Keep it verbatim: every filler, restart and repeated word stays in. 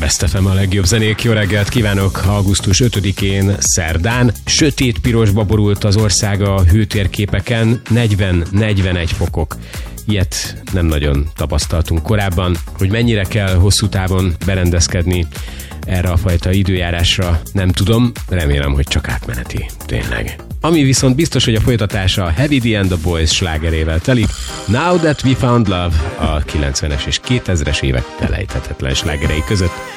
Best ef em a legjobb zenék. Jó reggelt kívánok! augusztus ötödikén szerdán sötét pirosba borult az ország a hőtérképeken, negyven-negyvenegy fokok. Ilyet nem nagyon tapasztaltunk korábban. Hogy mennyire kell hosszú távon berendezkedni erre a fajta időjárásra, nem tudom, remélem, hogy csak átmeneti, tényleg. Ami viszont biztos, hogy a folytatása a Heavy D and the Boys slágerével telik. Now That We Found Love a kilencvenes és kétezres évek felejthetetlen slágerei között.